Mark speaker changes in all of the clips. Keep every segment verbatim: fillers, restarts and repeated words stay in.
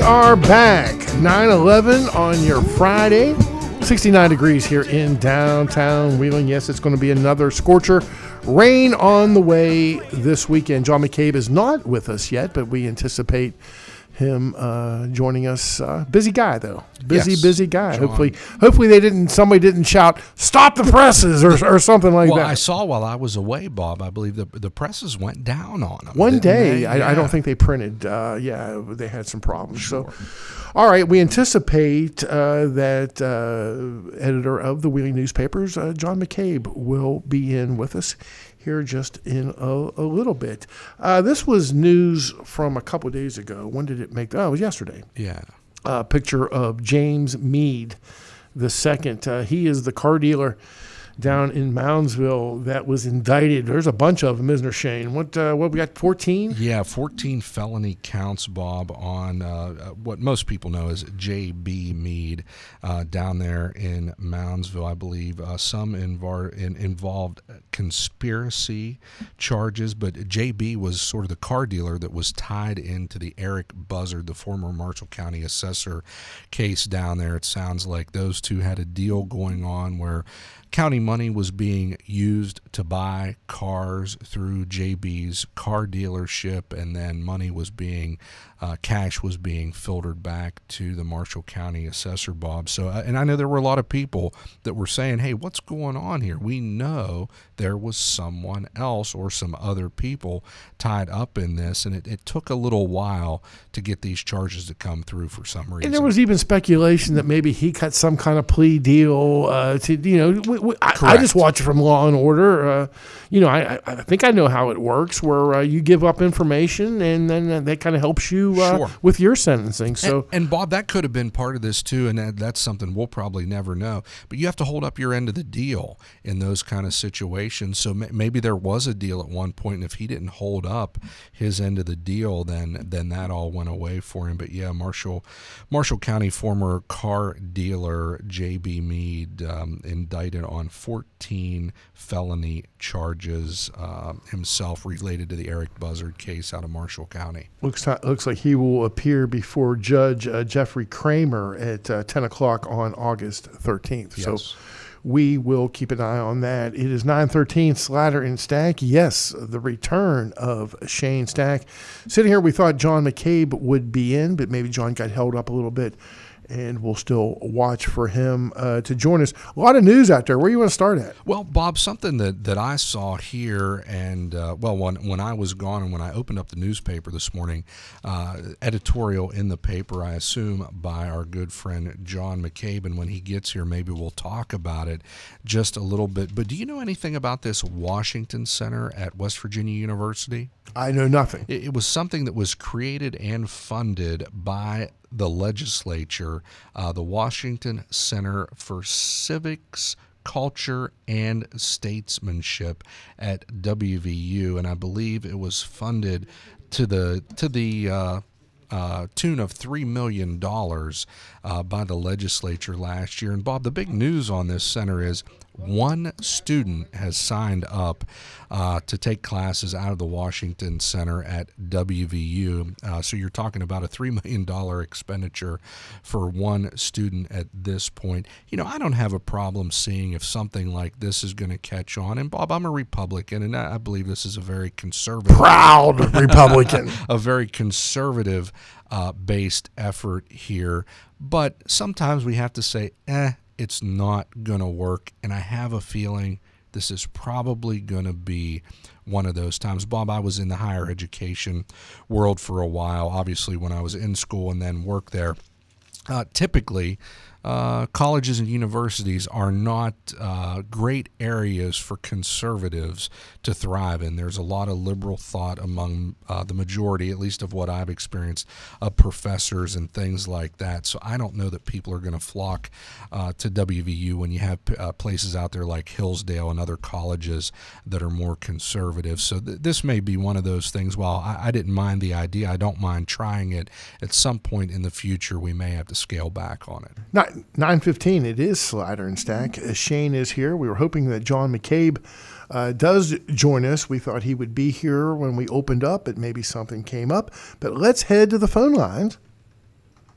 Speaker 1: are back. nine eleven on your Friday. sixty-nine degrees here in downtown Wheeling. Yes, it's going to be another scorcher. Rain on the way this weekend. John McCabe is not with us yet, but we anticipate him uh, joining us. Uh, busy guy, though. Busy,
Speaker 2: yes,
Speaker 1: busy guy.
Speaker 2: John.
Speaker 1: Hopefully, hopefully they didn't. Somebody didn't shout, "Stop the presses" or or something like
Speaker 2: well,
Speaker 1: that.
Speaker 2: I saw while I was away, Bob. I believe the the presses went down on him.
Speaker 1: One day,
Speaker 2: they?
Speaker 1: I,
Speaker 2: yeah.
Speaker 1: I don't think they printed. Uh, yeah, they had some problems.
Speaker 2: Sure.
Speaker 1: So, all right, we anticipate uh, that uh, editor of the Wheeling newspapers, uh, John McCabe, will be in with us here just in a, a little bit. Uh, this was news from a couple of days ago. When did it make? Oh, it was yesterday.
Speaker 2: Yeah.
Speaker 1: A uh, picture of James Mead the second. Uh, he is the car dealer down in Moundsville that was indicted. There's a bunch of them, isn't there, Shane? What uh, what we got, fourteen?
Speaker 2: Yeah, fourteen felony counts, Bob, on uh, what most people know as J B. Mead uh, down there in Moundsville, I believe. Uh, some invar- in, involved conspiracy charges, but J B was sort of the car dealer that was tied into the Eric Buzzard, the former Marshall County assessor case down there. It sounds like those two had a deal going on where county money was being used to buy cars through J B's car dealership, and then money was being, uh, cash was being filtered back to the Marshall County assessor, Bob. So, uh, and I know there were a lot of people that were saying, hey, what's going on here? We know there was someone else or some other people tied up in this, and it, it took a little while to get these charges to come through for some reason.
Speaker 1: And there was even speculation that maybe he cut some kind of plea deal uh, to, you know, we, we, I, I just watch it from Law and Order. Uh, you know, I, I think I know how it works, where uh, you give up information and then uh, that kind of helps you uh,
Speaker 2: Sure.
Speaker 1: with your sentencing. So,
Speaker 2: and, and Bob, that could have been part of this too, and that, that's something we'll probably never know. But you have to hold up your end of the deal in those kind of situations. So m- maybe there was a deal at one point, and if he didn't hold up his end of the deal, then then that all went away for him. But yeah, Marshall Marshall County former car dealer J B. Mead um, indicted on fourteen felony charges uh, himself related to the Eric Buzzard case out of Marshall County.
Speaker 1: Looks like, looks like he will appear before Judge uh, Jeffrey Kramer at uh, ten o'clock on August thirteenth.
Speaker 2: Yes.
Speaker 1: So we will keep an eye on that. It is nine thirteen, Slatter and Stack. Yes, the return of Shane Stack. Sitting here, we thought John McCabe would be in, but maybe John got held up a little bit, and we'll still watch for him uh, to join us. A lot of news out there. Where do you want to start at?
Speaker 2: Well, Bob, something that, that I saw here, and, uh, well, when, when I was gone and when I opened up the newspaper this morning, uh, editorial in the paper, I assume, by our good friend John McCabe, and when he gets here, maybe we'll talk about it just a little bit. But do you know anything about this Washington Center at West Virginia University?
Speaker 1: I know nothing.
Speaker 2: It, it was something that was created and funded by the legislature, uh, the Washington Center for Civics, Culture, and Statesmanship at W V U, and I believe it was funded to the to the uh, uh, tune of three million dollars uh, by the legislature last year. And Bob, the big news on this center is one student has signed up uh, to take classes out of the Washington Center at W V U. Uh, so you're talking about a three million dollars expenditure for one student at this point. You know, I don't have a problem seeing if something like this is going to catch on. And Bob, I'm a Republican, and I believe this is a very conservative,
Speaker 1: proud Republican,
Speaker 2: a very conservative uh, based effort here. But sometimes we have to say, eh, it's not going to work, and I have a feeling this is probably going to be one of those times. Bob, I was in the higher education world for a while, obviously when I was in school and then worked there. Uh, typically, uh, colleges and universities are not uh, great areas for conservatives to thrive in. There's a lot of liberal thought among uh, the majority, at least of what I've experienced, of professors and things like that. So I don't know that people are going to flock uh, to W V U when you have uh, places out there like Hillsdale and other colleges that are more conservative. So th- this may be one of those things. While I-, I didn't mind the idea, I don't mind trying it. At some point in the future, we may have to scale back on it.
Speaker 1: Not nine fifteen, it is Slider and Stack. Uh, Shane is here. We were hoping that John McCabe uh, does join us. We thought he would be here when we opened up, but maybe something came up. But let's head to the phone lines.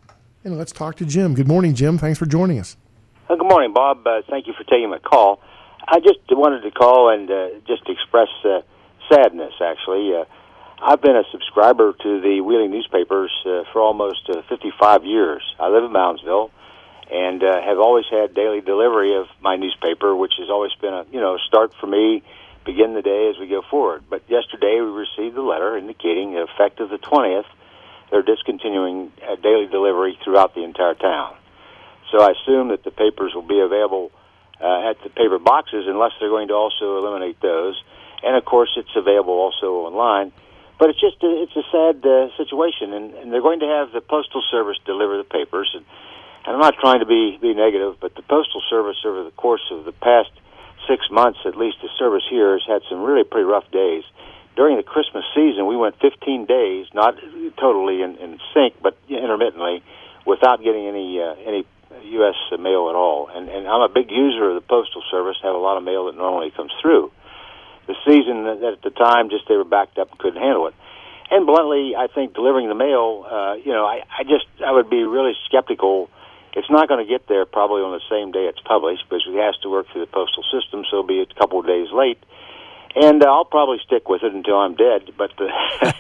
Speaker 1: And let's talk to Jim. Good morning, Jim. Thanks for joining us.
Speaker 3: Uh, good morning, Bob. Uh, thank you for taking my call. I just wanted to call and uh, just express uh, sadness, actually. Uh, I've been a subscriber to the Wheeling newspapers uh, for almost uh, fifty-five years. I live in Moundsville and uh, have always had daily delivery of my newspaper, which has always been a you know start for me, begin the day as we go forward. But yesterday we received a letter indicating that effective the twentieth, they're discontinuing uh, daily delivery throughout the entire town. So I assume that the papers will be available uh, at the paper boxes unless they're going to also eliminate those. And, of course, it's available also online. But it's just a, it's a sad uh, situation, and, and they're going to have the Postal Service deliver the papers. And, and I'm not trying to be, be negative, but the Postal Service over the course of the past six months, at least the service here, has had some really pretty rough days. During the Christmas season, we went fifteen days, not totally in, in sync, but intermittently, without getting any uh, any U S mail at all. And, and I'm a big user of the Postal Service, have a lot of mail that normally comes through. The season that at the time, just they were backed up and couldn't handle it. And bluntly, I think delivering the mail, uh, you know, I, I just, I would be really skeptical. It's not going to get there probably on the same day it's published because it has to work through the postal system, so it'll be a couple of days late. And uh, I'll probably stick with it until I'm dead. But the,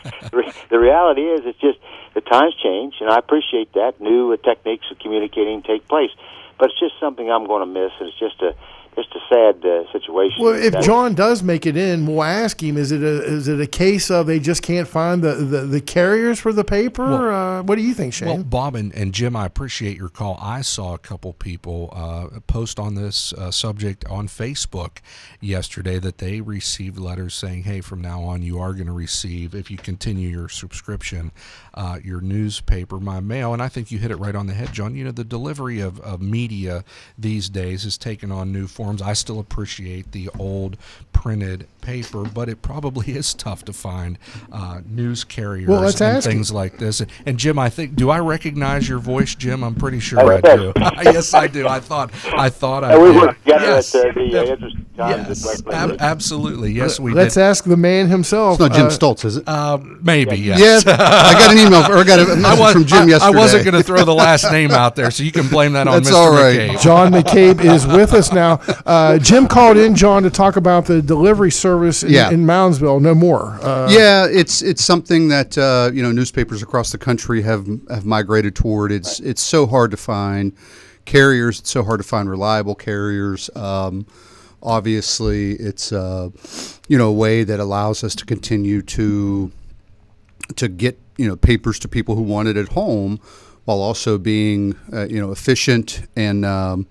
Speaker 3: the reality is, it's just the times change, and I appreciate that. New uh, techniques of communicating take place. But it's just something I'm going to miss, and it's just a just a sad uh, situation.
Speaker 1: Well, if John does make it in, we'll ask him, is it a is it a case of they just can't find the, the, the carriers for the paper? Well, uh, what do you think, Shane?
Speaker 2: Well, Bob and, and Jim, I appreciate your call. I saw a couple people uh, post on this uh, subject on Facebook yesterday that they received letters saying, hey, from now on you are going to receive, if you continue your subscription, uh, your newspaper, my mail. And I think you hit it right on the head, John. You know, the delivery of, of media these days has taken on new forms. I still appreciate the old printed paper, but it probably is tough to find uh, news carriers
Speaker 1: well, let's
Speaker 2: and
Speaker 1: ask
Speaker 2: things
Speaker 1: him.
Speaker 2: like this. And, and Jim, I think, do I recognize your voice, Jim? I'm pretty sure I, I do. Yes, I do. I thought I thought I
Speaker 3: and we
Speaker 2: did.
Speaker 3: worked together
Speaker 2: Yes.
Speaker 3: at uh, the uh, interesting times.
Speaker 2: Yes, ab- absolutely. Yes, we
Speaker 1: Let's
Speaker 2: did.
Speaker 1: ask the man himself.
Speaker 4: It's not Jim
Speaker 1: Uh,
Speaker 4: Stoltz, is it?
Speaker 2: Uh, maybe, yes.
Speaker 4: Yes. I got an email or I got a message
Speaker 2: was,
Speaker 4: from Jim
Speaker 2: I,
Speaker 4: yesterday.
Speaker 2: I wasn't going to throw the last name out there, so you can blame that on
Speaker 4: That's
Speaker 2: Mister
Speaker 4: all right.
Speaker 2: McCabe.
Speaker 1: John McCabe is with us now. Uh, Jim called in, John, to talk about the delivery service in,
Speaker 4: Yeah.
Speaker 1: in Moundsville. No more. Uh,
Speaker 4: Yeah, it's it's something that uh, you know newspapers across the country have have migrated toward. It's it's so hard to find carriers. It's so hard to find reliable carriers. Um, obviously, it's uh, you know a way that allows us to continue to to get you know papers to people who want it at home, while also being uh, you know efficient and um,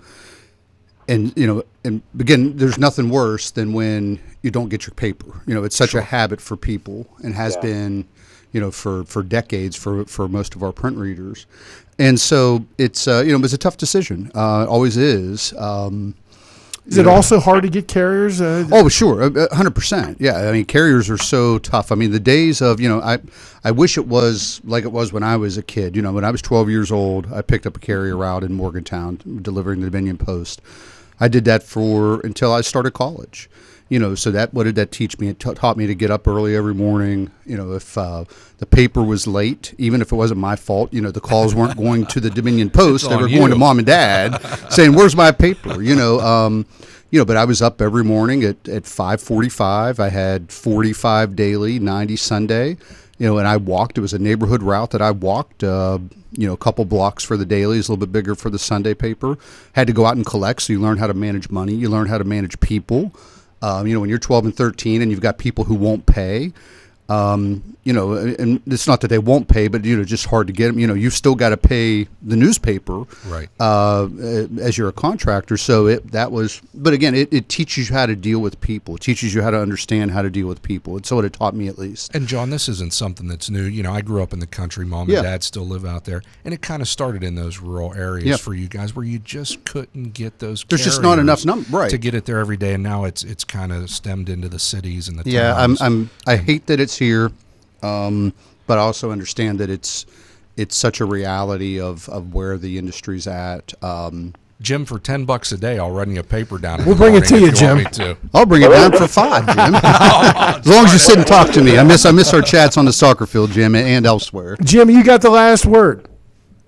Speaker 4: and you know and again, there's nothing worse than when you don't get your paper. You know, it's such
Speaker 2: Sure.
Speaker 4: a habit for people and has
Speaker 3: Yeah.
Speaker 4: been, you know, for, for decades for, for most of our print readers. And so it's, uh, you know, it was a tough decision. Uh, it always is. Um,
Speaker 1: Is it also hard to get carriers? Uh,
Speaker 4: Oh, sure, a hundred percent. Yeah, I mean, carriers are so tough. I mean, the days of you know, I, I wish it was like it was when I was a kid. You know, when I was twelve years old, I picked up a carrier route in Morgantown, delivering the Dominion Post. I did that for until I started college. You know, so that what did that teach me? It ta taught me to get up early every morning. You know, if uh, the paper was late, even if it wasn't my fault, you know, the calls weren't going to the Dominion Post; they
Speaker 2: on
Speaker 4: were
Speaker 2: you.
Speaker 4: going to mom and dad, saying, "Where's my paper?" You know, um, you know. But I was up every morning at at five forty-five. I had forty-five daily, ninety Sunday. You know, and I walked. It was a neighborhood route that I walked. Uh, you know, a couple blocks for the dailies, a little bit bigger for the Sunday paper. Had to go out and collect, so you learn how to manage money. You learn how to manage people. Um, you know, when you're twelve and thirteen and you've got people who won't pay, um, you know, and it's not that they won't pay, but, you know, just hard to get them. You know, you've still got to pay the newspaper
Speaker 2: Right.
Speaker 4: uh, as you're a contractor. So it that was, but again, it, it teaches you how to deal with people. It teaches you how to understand how to deal with people. And so it taught me at least.
Speaker 2: And John, this isn't something that's new. You know, I grew up in the country. Mom and
Speaker 4: Yeah.
Speaker 2: dad still live out there, and it kind of started in those rural areas
Speaker 4: Yeah.
Speaker 2: for you guys, where you just couldn't get those.
Speaker 4: There's just not
Speaker 2: carriers
Speaker 4: enough num- right.
Speaker 2: to get it there every day, and now it's it's kind of stemmed into the cities and the
Speaker 4: Yeah, I'm,
Speaker 2: towns.
Speaker 4: I'm, I hate that it's here, um, but I also understand that it's it's such a reality of, of where the industry's at. Um,
Speaker 2: Jim, for ten bucks a day, I'll run you a paper down. in
Speaker 1: We'll
Speaker 2: the
Speaker 1: bring it
Speaker 2: morning
Speaker 1: to
Speaker 2: if
Speaker 1: you,
Speaker 2: want
Speaker 1: Jim.
Speaker 2: me to.
Speaker 4: I'll bring it down for five, Jim. As long as you sit and talk to me. I miss I miss our chats on the soccer field, Jim, and elsewhere.
Speaker 1: Jim, you got the last word.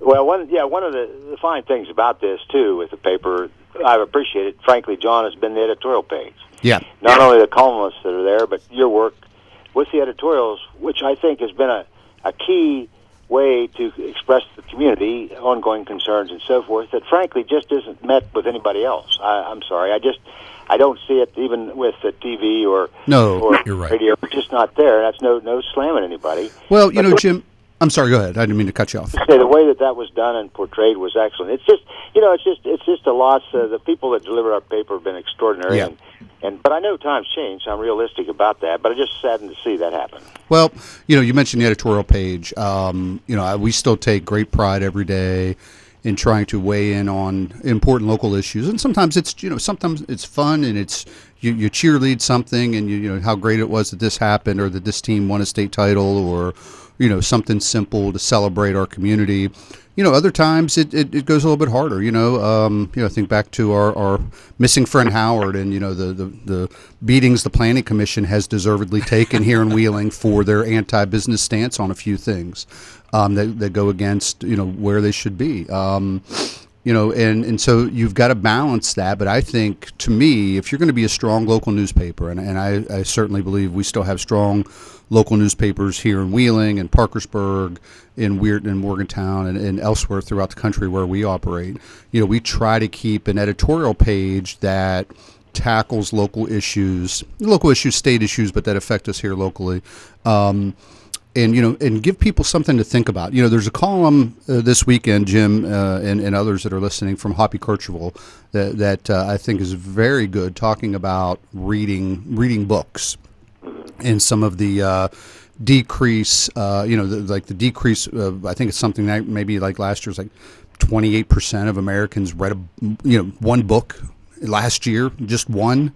Speaker 3: Well, one yeah, one of the, the fine things about this too with the paper, I've appreciated, frankly, John, has been the editorial page.
Speaker 4: Yeah.
Speaker 3: Not only the columnists that are there, but your work with the editorials, which I think has been a, a key way to express the community, ongoing concerns and so forth, that frankly just isn't met with anybody else. I, I'm sorry, I just I don't see it even with the T V or
Speaker 4: no,
Speaker 3: or
Speaker 2: you're right.
Speaker 3: radio. It's just not there. That's no no slamming anybody.
Speaker 4: Well, you
Speaker 3: But
Speaker 4: know, Jim. I'm sorry. Go ahead. I didn't mean to cut you off.
Speaker 3: say the way that that was done and portrayed was excellent. It's just, you know, it's just, it's just a loss. Uh, the people that deliver our paper have been extraordinary,
Speaker 4: Yeah.
Speaker 3: and, and but I know times change. So I'm realistic about that, but I'm just saddened to see that happen.
Speaker 4: Well, you know, you mentioned the editorial page. Um, you know, I- we still take great pride every day in trying to weigh in on important local issues, and sometimes it's, you know, sometimes it's fun and it's you, you cheerlead something and you, you know how great it was that this happened or that this team won a state title or, you know, something simple to celebrate our community. You know, other times it, it, it goes a little bit harder. You know, um, you know, think back to our, our missing friend Howard and, you know, the, the, the beatings the Planning Commission has deservedly taken here in Wheeling for their anti-business stance on a few things um, that, that go against, you know, where they should be. Um, you know, and, and so you've got to balance that. But I think, to me, if you're going to be a strong local newspaper, and, and I, I certainly believe we still have strong local newspapers here in Wheeling and Parkersburg, in Weirton and Morgantown, and, and elsewhere throughout the country where we operate, you know, we try to keep an editorial page that tackles local issues, local issues, state issues, but that affect us here locally. Um, And, you know, and give people something to think about. You know, there's a column uh, this weekend, Jim, uh, and, and others that are listening, from Hoppy Kercheval that, that uh, I think is very good, talking about reading reading books and some of the uh, decrease, uh, you know, the, like the decrease, uh, I think it's something that maybe like last year was like twenty-eight percent of Americans read, a, you know, one book last year, just one.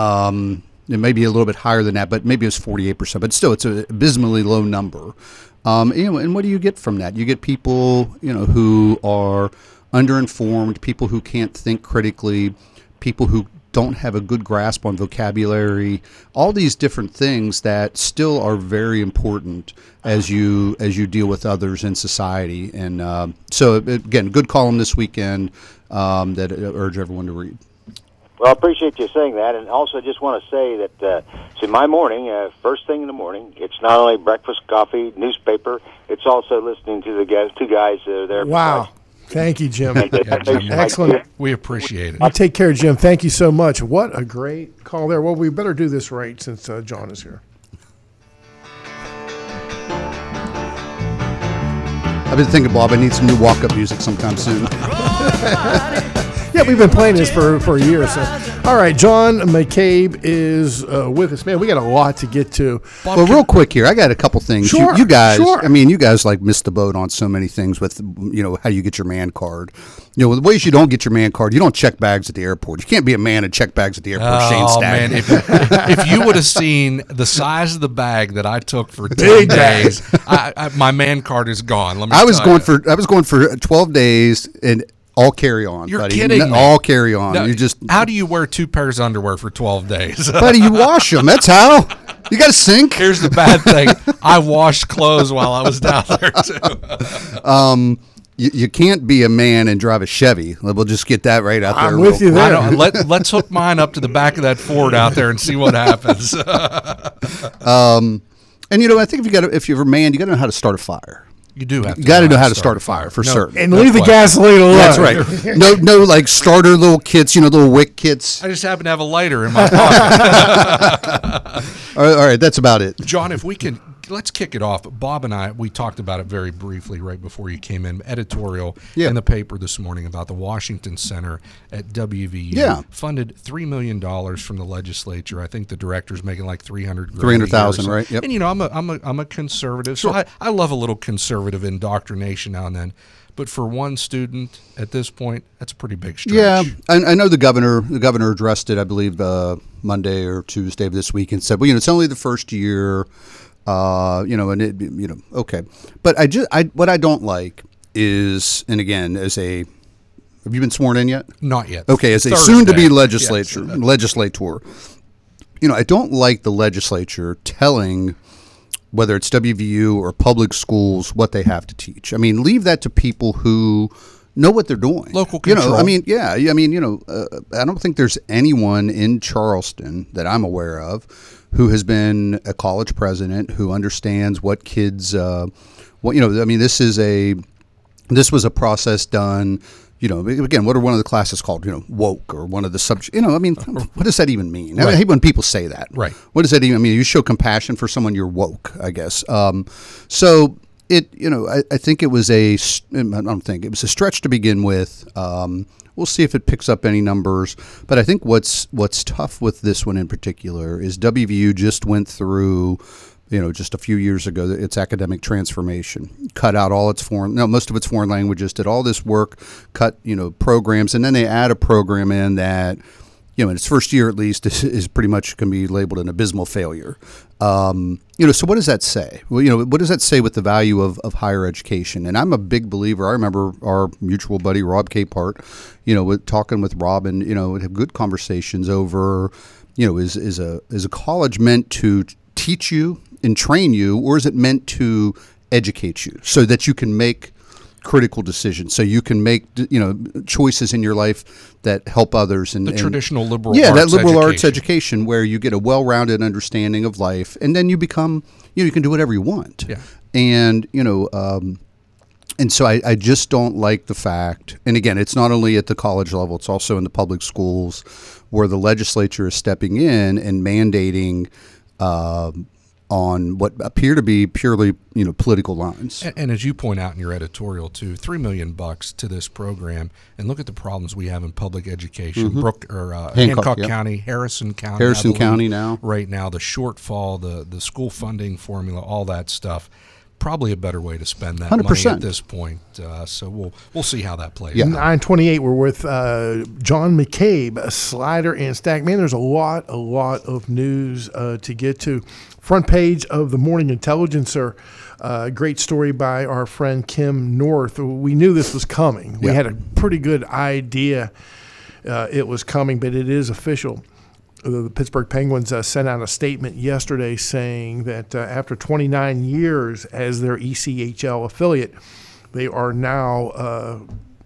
Speaker 4: Um It may be a little bit higher than that, but maybe it was forty-eight percent. But still, it's an abysmally low number. Um, you know, and what do you get from that? You get people, you know, who are underinformed, people who can't think critically, people who don't have a good grasp on vocabulary. All these different things that still are very important as you as you deal with others in society. And um, so, again, good column this weekend um, that I urge everyone to read.
Speaker 3: Well, I appreciate you saying that, and also just want to say that uh, it's in my morning, uh, first thing in the morning. It's not only breakfast, coffee, newspaper. It's also listening to the guys, two guys that are there.
Speaker 1: Wow.
Speaker 3: beside-
Speaker 1: Thank you, Jim.
Speaker 2: Yeah, Jim,
Speaker 1: Excellent.
Speaker 2: We appreciate it.
Speaker 1: You take care, Jim. Thank you so much. What a great call there. Well, we better do this right since uh, John is here.
Speaker 4: I've been thinking, Bob, I need some new walk-up music sometime soon.
Speaker 1: Yeah, we've been playing this for, for a year. So, all right, John McCabe is uh, with us. Man, we got a lot to get to.
Speaker 2: Bob,
Speaker 4: Well,
Speaker 2: can-
Speaker 4: real quick here, I got a couple things.
Speaker 1: Sure,
Speaker 4: you, you guys,
Speaker 1: sure.
Speaker 4: I mean, you guys like missed the boat on so many things with, you know, how you get your man card. You know, the ways you don't get your man card, you don't check bags at the airport. You can't be a man and check bags at the airport. Shane
Speaker 2: Oh
Speaker 4: Stagg.
Speaker 2: man! If, if you would have seen the size of the bag that I took for ten
Speaker 1: Big bag.
Speaker 2: days, I, I, my man card is gone. Let me.
Speaker 4: I was
Speaker 2: tell
Speaker 4: going
Speaker 2: you.
Speaker 4: for I was going for twelve days and all carry on.
Speaker 2: You're
Speaker 4: buddy.
Speaker 2: kidding
Speaker 4: No-
Speaker 2: me.
Speaker 4: All carry on.
Speaker 2: No,
Speaker 4: you just,
Speaker 2: how do you wear two pairs of underwear for twelve days?
Speaker 4: buddy, you wash them. That's how. You got to sink.
Speaker 2: Here's the bad thing: I washed clothes while I was down there too.
Speaker 4: Um, you, you can't be a man and drive a Chevy. We'll just get that right out there.
Speaker 1: I'm with
Speaker 4: real
Speaker 1: you
Speaker 4: quick.
Speaker 2: I
Speaker 1: there.
Speaker 2: don't, let, let's hook mine up to the back of that Ford out there and see what happens.
Speaker 4: Um, and you know, I think if you got to, if you're a man, you got to know how to start a fire.
Speaker 2: You do have to
Speaker 4: You got to know how to start a fire for certain.
Speaker 1: And
Speaker 2: No
Speaker 1: leave the
Speaker 2: question.
Speaker 1: gasoline alone.
Speaker 4: That's right. No, no, like starter little kits. You know, little wick kits.
Speaker 2: I just happen to have a lighter in my pocket.
Speaker 4: All right, all right, that's about it.
Speaker 2: John, if we can, let's kick it off. Bob and I, we talked about it very briefly right before you came in. Editorial
Speaker 4: Yeah.
Speaker 2: in the paper this morning about the Washington Center at W V U.
Speaker 4: Yeah.
Speaker 2: Funded three million dollars from the legislature. I think the director's making like three hundred
Speaker 4: three hundred thousand, right? Yep.
Speaker 2: And, you know, I'm a, I'm a, I'm a conservative, so I, I love a little conservative indoctrination now and then. But for one student at this point, that's a pretty big stretch.
Speaker 4: Yeah, I, I know the governor. The governor addressed it, I believe, uh, Monday or Tuesday of this week, and said, "Well, you know, it's only the first year, uh, you know, and it, you know, okay." But I just, I what I don't like is, and again, as a, have you been sworn in yet?
Speaker 2: Not yet.
Speaker 4: Okay, as a
Speaker 2: Thursday.
Speaker 4: soon-to-be legislature,
Speaker 2: Yes.
Speaker 4: legislator, you know, I don't like the legislature telling whether it's W V U or public schools, what they have to teach. I mean, leave that to people who know what they're doing.
Speaker 2: Local
Speaker 4: You
Speaker 2: control.
Speaker 4: know, I mean, yeah, I mean, you know, uh, I don't think there's anyone in Charleston that I'm aware of who has been a college president who understands what kids, uh, what you know. I mean, this is a, this was a process done. You know, again, what are one of the classes called? You know, woke or one of the subjects. You know, I mean, what does that even mean? I, mean, I hate when people say that.
Speaker 2: Right.
Speaker 4: What does that even? I mean, you show compassion for someone, you're woke, I guess. Um, so. It, you know, I, I think it was a, I don't think, it was a stretch to begin with. Um, we'll see if it picks up any numbers. But I think what's what's tough with this one in particular is W V U just went through, you know, just a few years ago, its academic transformation, cut out all its foreign, no, most of its foreign languages, did all this work, cut, you know, programs, and then they add a program in that, you know, in its first year at least, is, is pretty much can be labeled an abysmal failure. Um, you know, so what does that say? Well, you know, what does that say with the value of, of higher education? And I'm a big believer. I remember our mutual buddy Rob Capehart, you know, with, talking with Rob, and you know, would have good conversations over, you know, is is a is a college meant to teach you and train you, or is it meant to educate you so that you can make critical decisions, so you can make, you know, choices in your life that help others, and
Speaker 2: the
Speaker 4: and,
Speaker 2: traditional liberal
Speaker 4: yeah,
Speaker 2: arts
Speaker 4: that liberal
Speaker 2: education.
Speaker 4: arts education where you get a well-rounded understanding of life, and then you become, you know, you can do whatever you want.
Speaker 2: Yeah.
Speaker 4: And you know, um, and so I, I just don't like the fact, and again, it's not only at the college level, it's also in the public schools where the legislature is stepping in and mandating um, on what appear to be purely, you know, political lines.
Speaker 2: And, and as you point out in your editorial too, three million bucks to this program, and look at the problems we have in public education.
Speaker 4: Mm-hmm.
Speaker 2: Brook or uh,
Speaker 4: Hancock,
Speaker 2: Hancock
Speaker 4: yep.
Speaker 2: County, Harrison County,
Speaker 4: Harrison
Speaker 2: I believe,
Speaker 4: County now.
Speaker 2: right now, the shortfall, the the school funding formula, all that stuff. Probably a better way to spend that
Speaker 4: one hundred
Speaker 2: money
Speaker 4: percent
Speaker 2: at this point. Uh, so we'll we'll see how that plays.
Speaker 4: Yeah.
Speaker 2: out.
Speaker 1: nine twenty-eight, we're with uh, John McCabe, a Slider and Stack. Man, there's a lot, a lot of news uh, to get to. Front page of the Morning Intelligencer. Uh, great story by our friend Kim North. We knew this was coming. We
Speaker 4: Yeah.
Speaker 1: had a pretty good idea uh, it was coming, but it is official. The Pittsburgh Penguins uh, sent out a statement yesterday saying that uh, after twenty-nine years as their E C H L affiliate, they are now uh,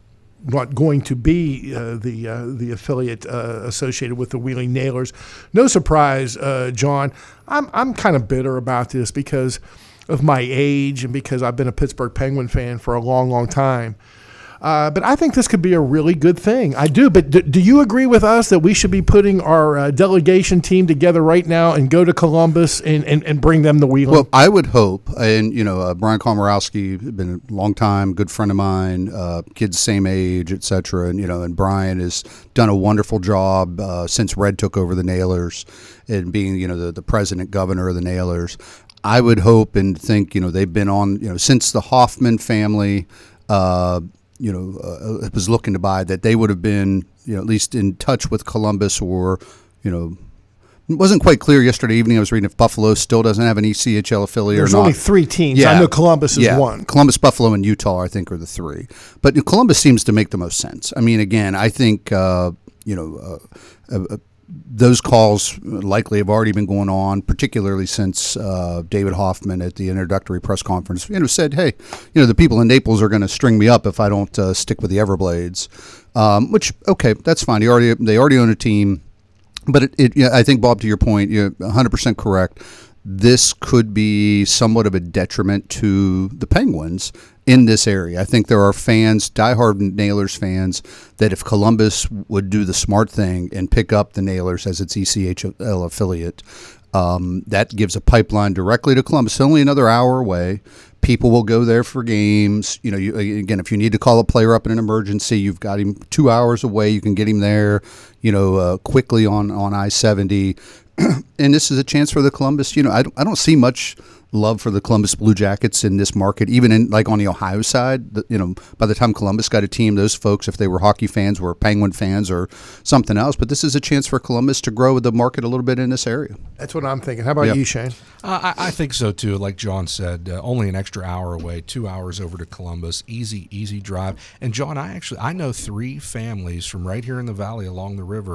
Speaker 1: not going to be uh, the uh, the affiliate uh, associated with the Wheeling Nailers. No surprise, uh, John. I'm I'm kind of bitter about this because of my age and because I've been a Pittsburgh Penguin fan for a long, long time. Uh, but I think this could be a really good thing. I do. But do, do you agree with us that we should be putting our uh, delegation team together right now and go to Columbus and, and, and bring them the Wheeling?
Speaker 4: Well, I would hope, and you know, uh, Brian Komorowski, been a long time, good friend of mine, uh, kids same age, et cetera. And you know, and Brian has done a wonderful job uh, since Red took over the Nailers, and being, you know, the, the president governor of the Nailers. I would hope and think, you know, they've been on, you know, since the Hoffman family, uh, you know, uh, was looking to buy, that they would have been, you know, at least in touch with Columbus, or, you know, it wasn't quite clear yesterday evening. I was reading if Buffalo still doesn't have an E C H L affiliate
Speaker 1: There's
Speaker 4: or not.
Speaker 1: only three teams.
Speaker 4: Yeah.
Speaker 1: I know Columbus is
Speaker 4: yeah.
Speaker 1: one.
Speaker 4: Columbus, Buffalo, and Utah, I think, are the three. But Columbus seems to make the most sense. I mean, again, I think, uh, you know, uh, uh, those calls likely have already been going on, particularly since uh, David Hoffman at the introductory press conference, you know, said, "Hey, you know, the people in Naples are going to string me up if I don't uh, stick with the Everblades." Um, which, okay, that's fine. They already they already own a team, but it, it yeah, I think, Bob, to your point, you're one hundred percent correct. This could be somewhat of a detriment to the Penguins in this area. I think there are fans, diehard Nailers fans, that if Columbus would do the smart thing and pick up the Nailers as its E C H L affiliate, um, that gives a pipeline directly to Columbus. It's only another hour away. People will go there for games. You know, you, again, if you need to call a player up in an emergency, you've got him two hours away. You can get him there, you know, uh, quickly on, on I seventy. And this is a chance for the Columbus. You know, I don't, I don't see much love for the Columbus Blue Jackets in this market, even in like on the Ohio side. The, you know, by the time Columbus got a team, those folks, if they were hockey fans, were Penguin fans or something else. But this is a chance for Columbus to grow the market a little bit in this area.
Speaker 1: That's what I'm thinking. How about
Speaker 4: Yep.
Speaker 1: you, Shane?
Speaker 2: Uh, I, I think so too. Like John said, uh, only an extra hour away, two hours over to Columbus, easy, easy drive. And John, I actually I know three families from right here in the valley along the river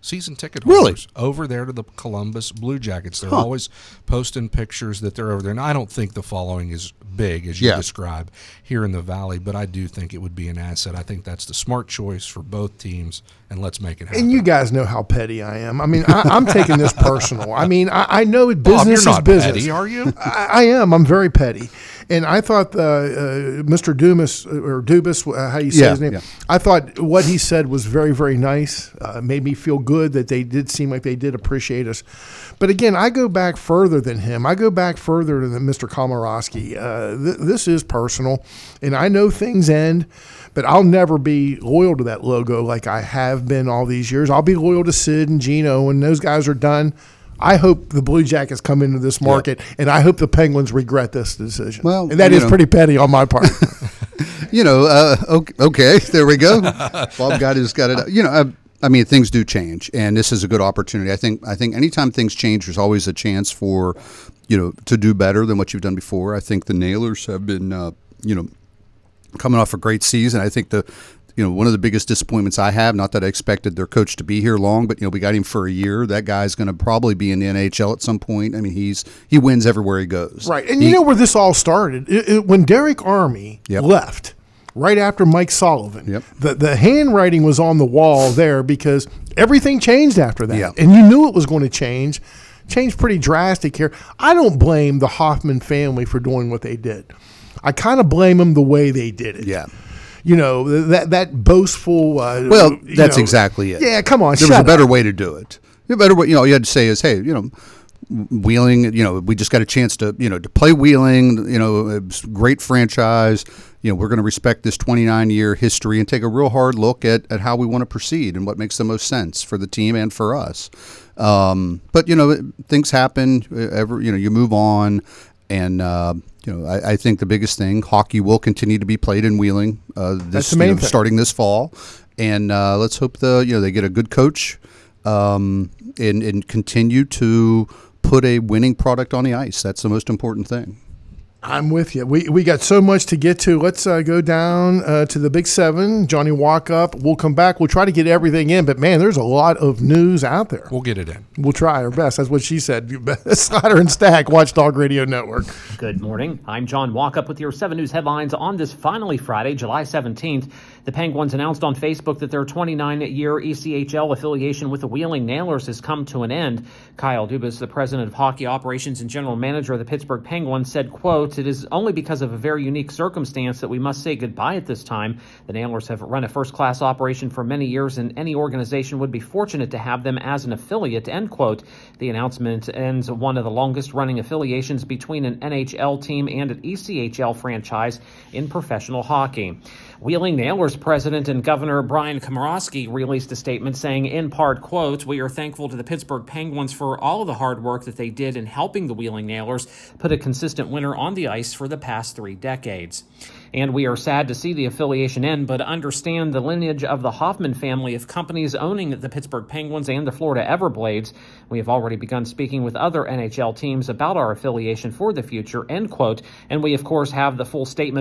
Speaker 2: season ticket
Speaker 4: Really?
Speaker 2: holders over there to the Columbus Blue Jackets. They're
Speaker 4: Huh.
Speaker 2: always posting pictures that they're over there. And I don't think the following is big, as you
Speaker 4: Yeah.
Speaker 2: describe, here in the Valley, but I do think it would be an asset. I think that's the smart choice for both teams, and let's make it happen.
Speaker 1: And you guys know how petty I am. I mean, I, I'm taking this personal. I mean, I, I know
Speaker 2: Bob,
Speaker 1: business
Speaker 2: you're
Speaker 1: is
Speaker 2: not
Speaker 1: business.
Speaker 2: petty, are you?
Speaker 1: I, I am. I'm very petty. And I thought uh, uh, Mister Dumas, or Dubas, uh, how you say
Speaker 4: Yeah,
Speaker 1: his name,
Speaker 4: yeah.
Speaker 1: I thought what he said was very, very nice. Uh, made me feel good that they did seem like they did appreciate us. But again, I go back further than him. I go back further than Mister Komorowski. Uh, th- this is personal, and I know things end, but I'll never be loyal to that logo like I have been all these years. I'll be loyal to Sid and Gino when those guys are done. I hope the Blue Jackets come into this market, and I hope the Penguins regret this decision.
Speaker 4: Well,
Speaker 1: and that
Speaker 4: you
Speaker 1: is
Speaker 4: know.
Speaker 1: pretty petty on my part.
Speaker 4: You know, uh, okay, okay, there we go. Bob got his got it. You know, I, I mean, things do change, and this is a good opportunity. I think. I think anytime things change, there's always a chance for, you know, to do better than what you've done before. I think the Nailers have been, uh, you know, coming off a great season. I think the, you know, one of the biggest disappointments I have, not that I expected their coach to be here long, but, you know, we got him for a year. That guy's going to probably be in the N H L at some point. I mean, he's he wins everywhere he goes.
Speaker 1: Right. And
Speaker 4: He-
Speaker 1: you know where this all started? It, it, when Derek Army
Speaker 4: Yep.
Speaker 1: left, right after Mike Sullivan,
Speaker 4: Yep.
Speaker 1: the, the handwriting was on the wall there because everything changed after that.
Speaker 4: Yep.
Speaker 1: And you knew it was going to change. Changed pretty drastic here. I don't blame the Hoffman family for doing what they did. I kind of blame them the way they did it.
Speaker 4: Yeah.
Speaker 1: You know, that that boastful. Uh,
Speaker 4: Well,
Speaker 1: you
Speaker 4: that's
Speaker 1: know-
Speaker 4: exact it.
Speaker 1: Yeah, come on.
Speaker 4: There
Speaker 1: shut
Speaker 4: was a
Speaker 1: up.
Speaker 4: better way to do it. The better way, you know, all you had to say is, hey, you know, Wheeling, you know, we just got a chance to, you know, to play Wheeling, you know, it's a great franchise. You know, we're going to respect this twenty-nine year history and take a real hard look at, at how we want to proceed and what makes the most sense for the team and for us. Um, but, you know, things happen. Ever, you know, you move on. And, uh, you know, I, I think the biggest thing, hockey will continue to be played in Wheeling uh,
Speaker 1: That's
Speaker 4: this,
Speaker 1: the main
Speaker 4: you know,
Speaker 1: thing.
Speaker 4: starting this fall. And uh, let's hope the you know they get a good coach um, and, and continue to put a winning product on the ice. That's the most important thing.
Speaker 1: I'm with you. We we got so much to get to. Let's uh, go down uh, to the Big Seven. Johnny Walk Up. We'll come back. We'll try to get everything in. But, man, there's a lot of news out there.
Speaker 2: We'll get it in.
Speaker 1: We'll try our best. That's what she said. Slider and Stack, Watchdog Radio Network.
Speaker 5: Good morning. I'm John Walkup with your seven News headlines on this finally Friday, July seventeenth. The Penguins announced on Facebook that their twenty-nine year E C H L affiliation with the Wheeling Nailers has come to an end. Kyle Dubas, the president of hockey operations and general manager of the Pittsburgh Penguins, said, quote, "It is only because of a very unique circumstance that we must say goodbye at this time. The Nailers have run a first-class operation for many years, and any organization would be fortunate to have them as an affiliate," end quote. The announcement ends one of the longest-running affiliations between an N H L team and an E C H L franchise in professional hockey. Wheeling Nailers president and Governor Brian Komorowski released a statement saying, in part, quote, "We are thankful to the Pittsburgh Penguins for all of the hard work that they did in helping the Wheeling Nailers put a consistent winner on the ice for the past three decades. And we are sad to see the affiliation end, but understand the lineage of the Hoffman family of companies owning the Pittsburgh Penguins and the Florida Everblades. We have already begun speaking with other N H L teams about our affiliation for the future," end quote. And we, of course, have the full statement